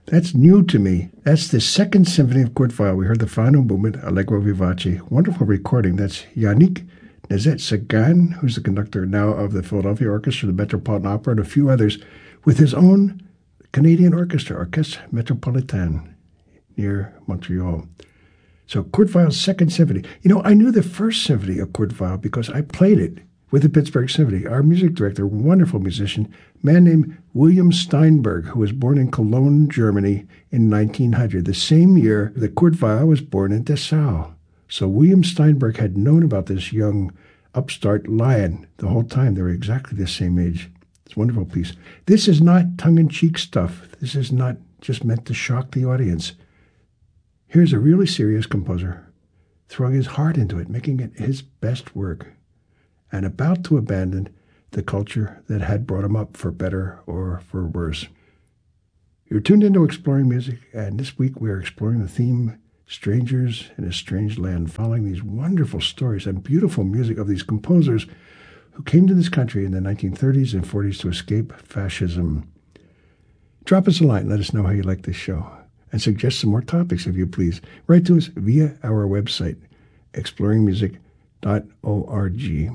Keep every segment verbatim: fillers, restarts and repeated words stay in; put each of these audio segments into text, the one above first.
That's new to me. That's the Second Symphony of Kurt Weill. We heard the final movement, Allegro Vivace. Wonderful recording. That's Yannick Nézet-Séguin, who's the conductor now of the Philadelphia Orchestra, the Metropolitan Opera, and a few others, with his own Canadian orchestra, Orchestre Metropolitain, near Montreal. So Kurt Weill's Second Symphony. You know, I knew the First Symphony of Kurt Weill because I played it with the Pittsburgh Symphony. Our music director, wonderful musician, man named William Steinberg, who was born in Cologne, Germany in nineteen hundred, the same year that Kurt Weill was born in Dessau. So William Steinberg had known about this young upstart lion the whole time. They were exactly the same age. It's a wonderful piece. This is not tongue-in-cheek stuff. This is not just meant to shock the audience. Here's a really serious composer throwing his heart into it, making it his best work, and about to abandon the culture that had brought him up for better or for worse. You're tuned into Exploring Music, and this week we are exploring the theme Strangers in a Strange Land, following these wonderful stories and beautiful music of these composers who came to this country in the nineteen thirties and forties to escape fascism. Drop us a line. Let us know how you like this show. And suggest some more topics, if you please. Write to us via our website, exploring music dot org.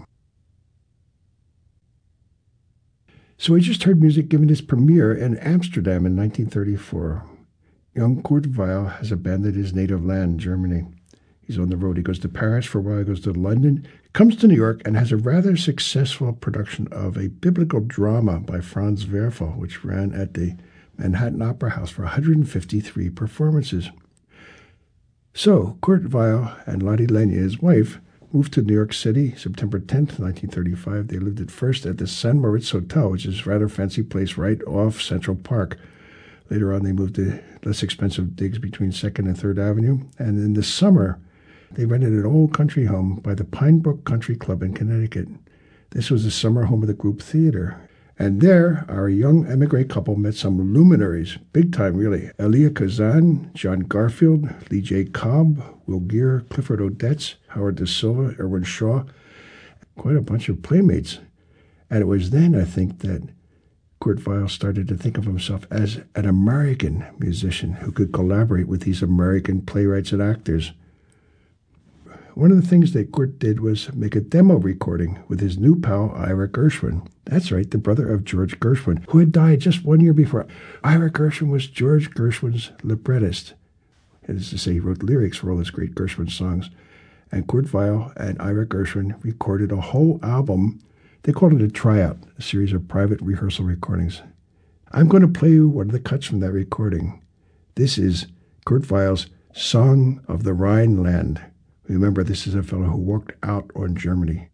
So we just heard music given its premiere in Amsterdam in nineteen thirty-four. Young Kurt Weill has abandoned his native land, Germany. He's on the road. He goes to Paris for a while, he goes to London, comes to New York, and has a rather successful production of a biblical drama by Franz Werfel, which ran at the Manhattan Opera House for one hundred fifty-three performances. So, Kurt Weill and Lotte Lenya, his wife, moved to New York City September tenth, nineteen thirty-five. They lived at first at the San Moritz Hotel, which is a rather fancy place right off Central Park. Later on, they moved to less expensive digs between second and third Avenue. And in the summer, they rented an old country home by the Pine Brook Country Club in Connecticut. This was the summer home of the Group Theater. And there, our young emigre couple met some luminaries, big time really. Elia Kazan, John Garfield, Lee J. Cobb, Will Geer, Clifford Odets, Howard Da Silva, Erwin Shaw, quite a bunch of playmates. And it was then, I think, that Kurt Weill started to think of himself as an American musician who could collaborate with these American playwrights and actors. One of the things that Kurt did was make a demo recording with his new pal, Ira Gershwin. That's right, the brother of George Gershwin, who had died just one year before. Ira Gershwin was George Gershwin's librettist. That is to say, he wrote lyrics for all his great Gershwin songs. And Kurt Weill and Ira Gershwin recorded a whole album. They called it a tryout, a series of private rehearsal recordings. I'm going to play you one of the cuts from that recording. This is Kurt Weill's Song of the Rhineland. Remember, this is a fellow who walked out on Germany.